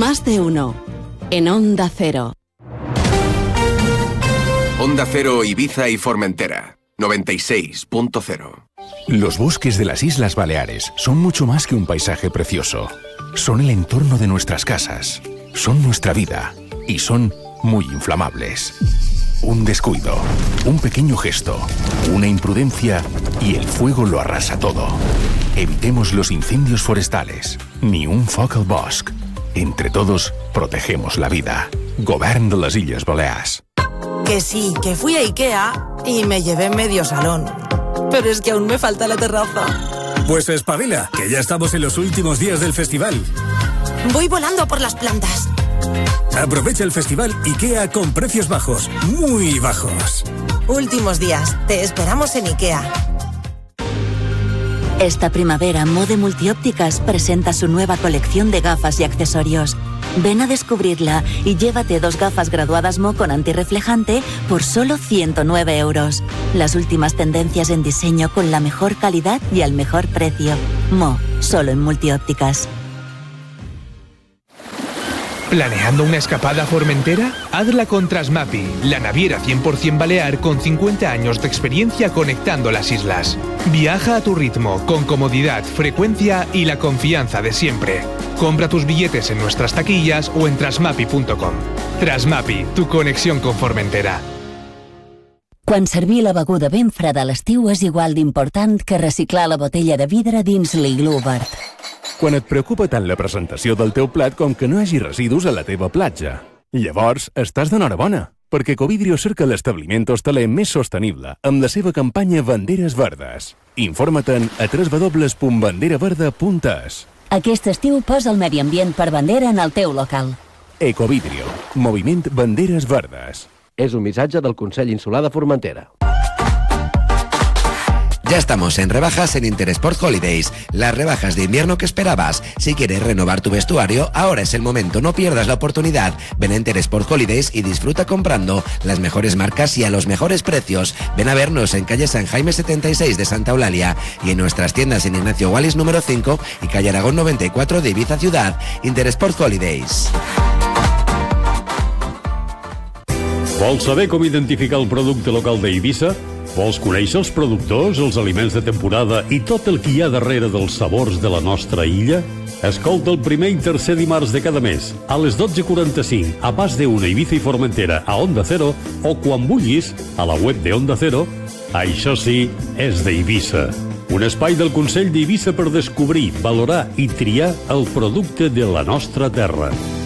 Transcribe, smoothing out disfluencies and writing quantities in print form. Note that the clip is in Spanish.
Más de uno. En Onda Cero. Onda Cero Ibiza y Formentera. 96.0. Los bosques de las Islas Baleares son mucho más que un paisaje precioso. Son el entorno de nuestras casas, son nuestra vida y son muy inflamables. Un descuido, un pequeño gesto, una imprudencia y el fuego lo arrasa todo. Evitemos los incendios forestales, ni un foc al bosc. Entre todos, protegemos la vida. Govern de las Illes Balears. Que sí, que fui a Ikea y me llevé medio salón. Pero es que aún me falta la terraza. Pues espabila, que ya estamos en los últimos días del festival. Voy volando por las plantas. Aprovecha el festival IKEA con precios bajos, muy bajos. Últimos días, te esperamos en Ikea. Esta primavera, Mode Multiópticas presenta su nueva colección de gafas y accesorios. Ven a descubrirla y llévate 2 gafas graduadas Mo con antirreflejante por solo 109 euros. Las últimas tendencias en diseño con la mejor calidad y al mejor precio. Mo, solo en Multiópticas. ¿Planeando una escapada a Formentera? Hazla con Trasmapi, la naviera 100% balear con 50 años de experiencia conectando las islas. Viaja a tu ritmo, con comodidad, frecuencia y la confianza de siempre. Compra tus billetes en nuestras taquillas o en trasmapi.com. Trasmapi, tu conexión con Formentera. Quan servir la beguda ben freda a l'estiu és igual d'important que reciclar la botella de vidre dins l'iglú verd. Quan et preocupa tant la presentació del teu plat com que no hi hagi residus a la teva platja. Llavors, estàs d'enhorabona, perquè Ecovidrio cerca l'establiment hostaler més sostenible amb la seva campanya Banderes Verdes. Informa't-en a www.banderaverde.es. Aquest estiu posa el medi ambient per bandera en el teu local. Ecovidrio, moviment Banderes Verdes. És un missatge del Consell Insular de Formentera. Ya estamos en rebajas en Intersport Holidays, las rebajas de invierno que esperabas. Si quieres renovar tu vestuario, ahora es el momento, no pierdas la oportunidad. Ven a Intersport Holidays y disfruta comprando las mejores marcas y a los mejores precios. Ven a vernos en calle San Jaime 76 de Santa Eulalia y en nuestras tiendas en Ignacio Wallis número 5 y calle Aragón 94 de Ibiza Ciudad. Intersport Holidays. Vols saber com identificar el producte local d'Eivissa? Vols conèixer els productors, els aliments de temporada i tot el que hi ha darrere dels sabors de la nostra illa? Escolta el primer i tercer dimarts de cada mes, a les 12:45, a Pas de Una, Ibiza i Formentera, a Onda Cero, o quan vulguis, a la web de Onda Cero. Això sí, és d'Eivissa. Un espai del Consell d'Eivissa per descobrir, valorar i triar el producte de la nostra terra.